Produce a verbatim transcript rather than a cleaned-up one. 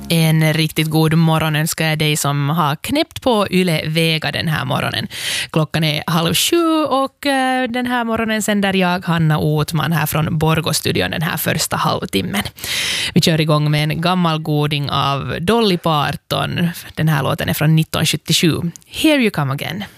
En riktigt god morgon önskar jag dig som har knäppt på Yle Vega den här morgonen. Klockan är halv sju och uh, den här morgonen sänder jag, Hanna Otman, här från Borgå-studion den här första halvtimmen. Vi kör igång med en gammal goding av Dolly Parton. Den här låten är från nittonhundrasjuttiosju. Here you come again.